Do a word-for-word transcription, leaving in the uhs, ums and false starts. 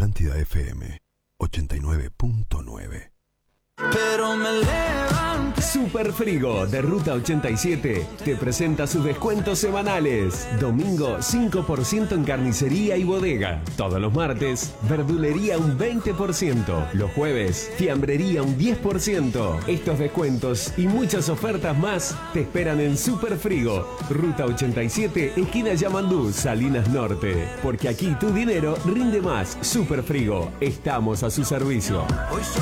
Atlántida F M ochenta y nueve punto nueve. Pero me levanto. Super Frigo de Ruta ochenta y siete te presenta sus descuentos semanales. Domingo cinco por ciento en carnicería y bodega. Todos los martes, verdulería un veinte por ciento. Los jueves, fiambrería un diez por ciento. Estos descuentos y muchas ofertas más te esperan en Super Frigo. Ruta ochenta y siete, esquina Yamandú, Salinas Norte. Porque aquí tu dinero rinde más. Super Frigo, estamos a su servicio. Hoy soy